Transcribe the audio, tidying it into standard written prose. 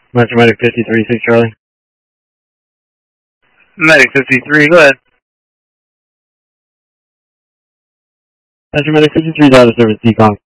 Metro Medic 53, 6 Charlie. Medic 53, go ahead. Metro Medic 53 is out of service, decon.